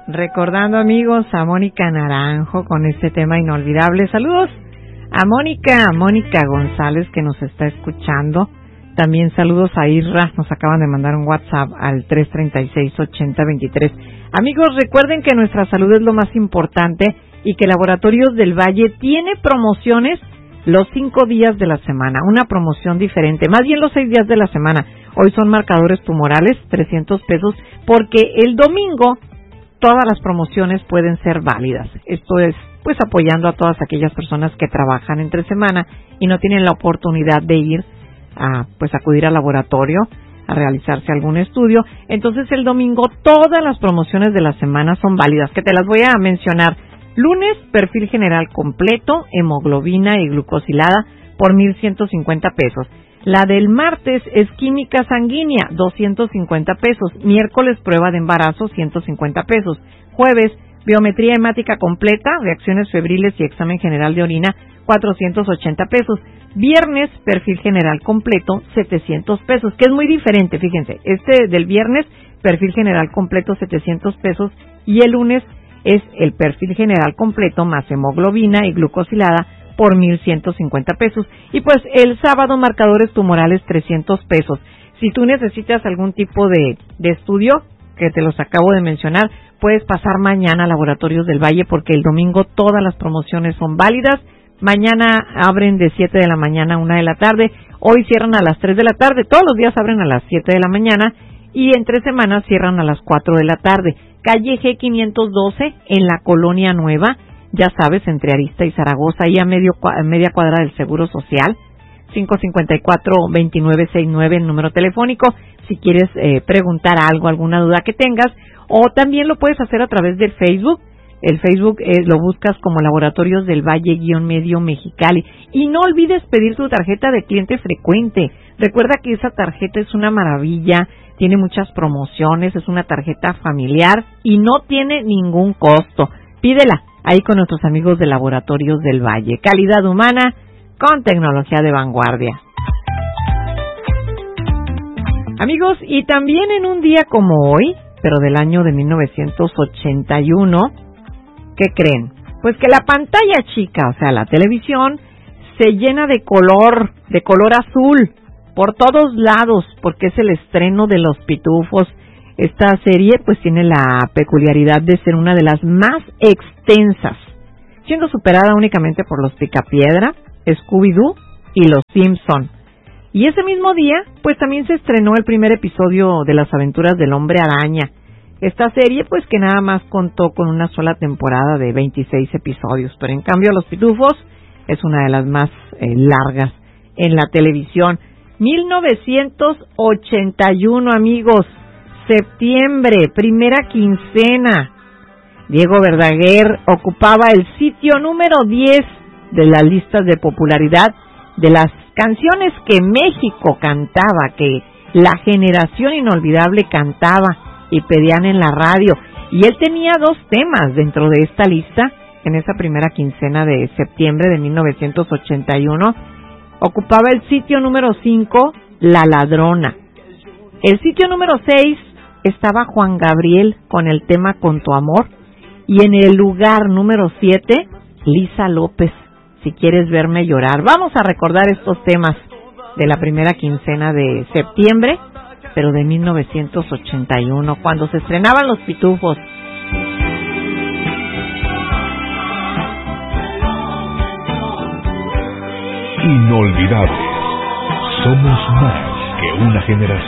recordando, amigos, a Mónica Naranjo con este tema inolvidable. Saludos a Mónica González, que nos está escuchando. También saludos a Irra, nos acaban de mandar un WhatsApp al 336-8023. Amigos, recuerden que nuestra salud es lo más importante y que Laboratorios del Valle tiene promociones los 5 días de la semana, una promoción diferente, más bien los 6 días de la semana. Hoy son marcadores tumorales, 300 pesos, porque el domingo todas las promociones pueden ser válidas. Esto es, pues, apoyando a todas aquellas personas que trabajan entre semana y no tienen la oportunidad de ir a, pues, acudir al laboratorio a realizarse algún estudio. Entonces, el domingo todas las promociones de la semana son válidas, que te las voy a mencionar. Lunes, perfil general completo, hemoglobina y glucosilada por 1,150 pesos. La del martes es química sanguínea, 250 pesos. Miércoles, prueba de embarazo, 150 pesos. Jueves, biometría hemática completa, reacciones febriles y examen general de orina, 480 pesos. Viernes, perfil general completo, 700 pesos, que es muy diferente, fíjense. Este del viernes, perfil general completo, 700 pesos. Y el lunes es el perfil general completo más hemoglobina y glucosilada por 1,150 pesos. Y pues el sábado, marcadores tumorales, 300 pesos. Si tú necesitas algún tipo de estudio, que te los acabo de mencionar, puedes pasar mañana a Laboratorios del Valle, porque el domingo todas las promociones son válidas. Mañana abren de 7 de la mañana a 1 de la tarde. Hoy cierran a las 3 de la tarde. Todos los días abren a las 7 de la mañana. Y entre semanas cierran a las 4 de la tarde. Calle G 512 en la Colonia Nueva, ya sabes, entre Arista y Zaragoza, ahí a media cuadra del Seguro Social. 554-2969 el número telefónico, si quieres preguntar algo, alguna duda que tengas, o también lo puedes hacer a través del Facebook. El Facebook lo buscas como Laboratorios del Valle-Medio Mexicali. Y no olvides pedir tu tarjeta de cliente frecuente. Recuerda que esa tarjeta es una maravilla, tiene muchas promociones, es una tarjeta familiar y no tiene ningún costo. Pídela ahí con nuestros amigos de Laboratorios del Valle. Calidad humana con tecnología de vanguardia. Amigos, y también en un día como hoy, pero del año de 1981, ¿qué creen? Pues que la pantalla chica, o sea, la televisión, se llena de color azul por todos lados, porque es el estreno de Los Pitufos. Esta serie pues tiene la peculiaridad de ser una de las más extensas, siendo superada únicamente por Los Picapiedra, Scooby-Doo y Los Simpson. Y ese mismo día pues también se estrenó el primer episodio de Las Aventuras del Hombre Araña. Esta serie pues que nada más contó con una sola temporada de 26 episodios, pero en cambio Los Pitufos es una de las más largas en la televisión. 1981, amigos, septiembre, primera quincena. Diego Verdaguer ocupaba el sitio número 10 de las listas de popularidad de las canciones que México cantaba, que la generación inolvidable cantaba y pedían en la radio. Y él tenía 2 temas dentro de esta lista en esa primera quincena de septiembre de 1981. Ocupaba el sitio número 5, La Ladrona. El sitio número 6 estaba Juan Gabriel con el tema Con tu amor. Y en el lugar número 7, Lisa López, Si quieres verme llorar. Vamos a recordar estos temas de la primera quincena de septiembre, pero de 1981, cuando se estrenaban Los Pitufos. Inolvidables. Somos más que una generación.